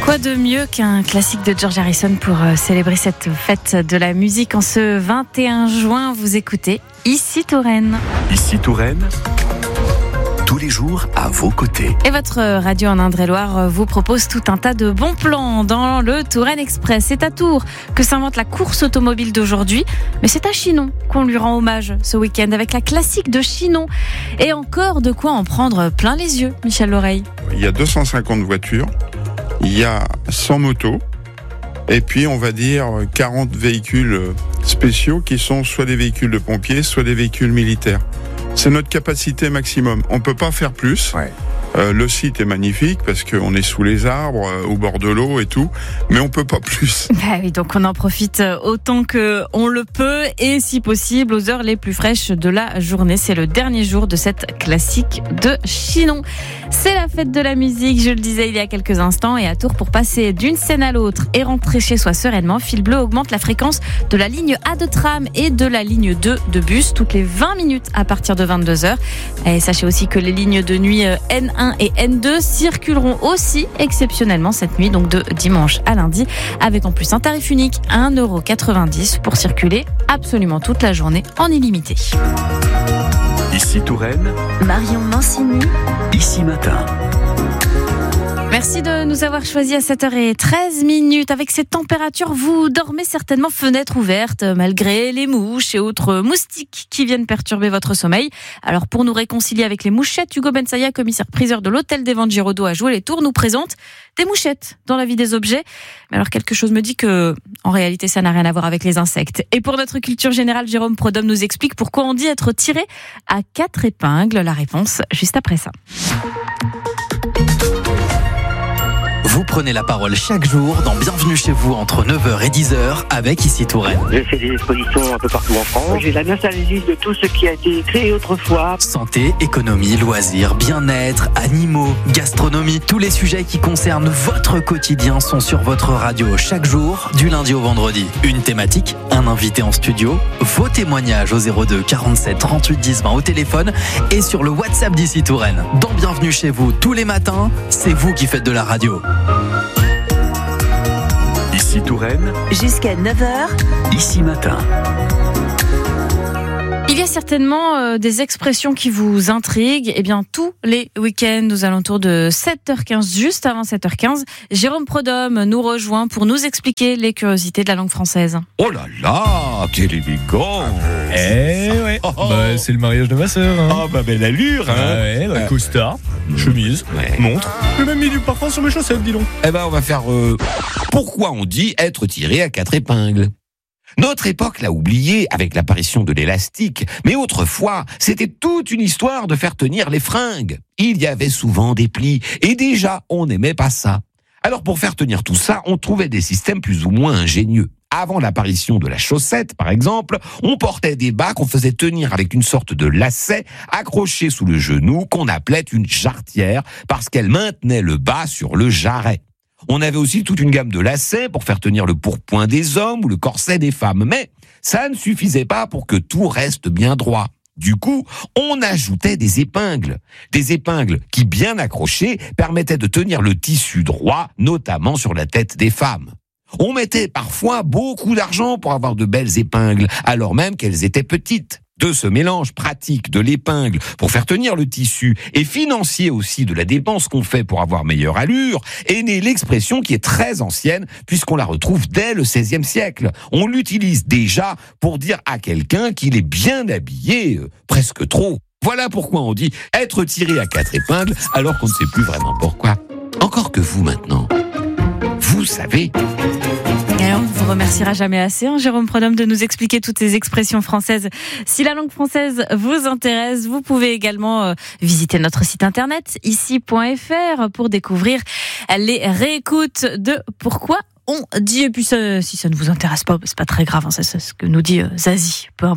Quoi de mieux qu'un classique de George Harrison pour célébrer cette fête de la musique en ce 21 juin. Vous écoutez Ici Touraine. Ici Touraine, tous les jours à vos côtés. Et votre radio en Indre-et-Loire vous propose tout un tas de bons plans dans le Touraine Express. C'est à Tours que s'invente la course automobile d'aujourd'hui, mais c'est à Chinon qu'on lui rend hommage ce week-end avec la classique de Chinon. Et encore de quoi en prendre plein les yeux, Michel Loreille. Il y a 250 voitures, il y a 100 motos, et puis on va dire 40 véhicules spéciaux qui sont soit des véhicules de pompiers, soit des véhicules militaires. C'est notre capacité maximum. On ne peut pas faire plus. Ouais. Le site est magnifique parce qu'on est sous les arbres, au bord de l'eau et tout, mais on peut pas plus. Bah oui, donc on en profite autant que on le peut et si possible aux heures les plus fraîches de la journée. C'est le dernier jour de cette classique de Chinon. C'est la fête de la musique, je le disais il y a quelques instants, et à Tours, pour passer d'une scène à l'autre et rentrer chez soi sereinement, Fil Bleu augmente la fréquence de la ligne A de tram et de la ligne 2 de bus toutes les 20 minutes à partir de 22h. Et sachez aussi que les lignes de nuit N1 et N2 circuleront aussi exceptionnellement cette nuit, donc de dimanche à lundi, avec en plus un tarif unique, 1,90€ pour circuler absolument toute la journée en illimité. Ici Touraine, Marion Mancini, Ici Matin. Merci de nous avoir choisis à 7h13. Avec ces températures, vous dormez certainement fenêtre ouverte, malgré les mouches et autres moustiques qui viennent perturber votre sommeil. Alors pour nous réconcilier avec les mouchettes, Hugo Bensaya, commissaire-priseur de l'hôtel des Ventes Giraudot à Jouer-les-Tours, nous présente des mouchettes dans la vie des objets. Mais alors quelque chose me dit que, en réalité, ça n'a rien à voir avec les insectes. Et pour notre culture générale, Jérôme Prodhomme nous explique pourquoi on dit être tiré à 4 épingles. La réponse, juste après ça. Vous prenez la parole chaque jour dans Bienvenue chez vous entre 9h et 10h avec Ici Touraine. J'ai fait des expositions un peu partout en France. J'ai la nostalgie de tout ce qui a été créé autrefois. Santé, économie, loisirs, bien-être, animaux, gastronomie, tous les sujets qui concernent votre quotidien sont sur votre radio chaque jour, du lundi au vendredi. Une thématique, un invité en studio, vos témoignages au 02 47 38 10 20 au téléphone et sur le WhatsApp d'Ici Touraine. Dans Bienvenue chez vous tous les matins, c'est vous qui faites de la radio. Ici Touraine, jusqu'à 9h, Ici Matin. Il y a certainement des expressions qui vous intriguent. Eh bien, tous les week-ends, aux alentours de 7h15, juste avant 7h15, Jérôme Prodhomme nous rejoint pour nous expliquer les curiosités de la langue française. Oh là là, quel élégant! Eh ouais, c'est le mariage de ma sœur. Hein. Oh belle allure, hein! Ouais, costard, chemise, montre. J'ai même mis du parfum sur mes chaussettes, dis donc. Eh ben, on va faire pourquoi on dit être tiré à 4 épingles. Notre époque l'a oublié avec l'apparition de l'élastique, mais autrefois, c'était toute une histoire de faire tenir les fringues. Il y avait souvent des plis, et déjà, on n'aimait pas ça. Alors pour faire tenir tout ça, on trouvait des systèmes plus ou moins ingénieux. Avant l'apparition de la chaussette, par exemple, on portait des bas qu'on faisait tenir avec une sorte de lacet accroché sous le genou qu'on appelait une jarretière parce qu'elle maintenait le bas sur le jarret. On avait aussi toute une gamme de lacets pour faire tenir le pourpoint des hommes ou le corset des femmes. Mais ça ne suffisait pas pour que tout reste bien droit. Du coup, on ajoutait des épingles. Des épingles qui, bien accrochées, permettaient de tenir le tissu droit, notamment sur la tête des femmes. On mettait parfois beaucoup d'argent pour avoir de belles épingles, alors même qu'elles étaient petites. De ce mélange pratique de l'épingle pour faire tenir le tissu et financier aussi de la dépense qu'on fait pour avoir meilleure allure, est née l'expression qui est très ancienne puisqu'on la retrouve dès le XVIe siècle. On l'utilise déjà pour dire à quelqu'un qu'il est bien habillé, presque trop. Voilà pourquoi on dit être tiré à 4 épingles alors qu'on ne sait plus vraiment pourquoi. Encore que vous maintenant, vous savez... Et on ne vous remerciera jamais assez, Jérôme Prodhomme, de nous expliquer toutes ces expressions françaises. Si la langue française vous intéresse, vous pouvez également visiter notre site internet, ici.fr, pour découvrir les réécoutes de Pourquoi on dit. Et puis si ça ne vous intéresse pas, c'est pas très grave, c'est ce que nous dit Zazie, peu importe.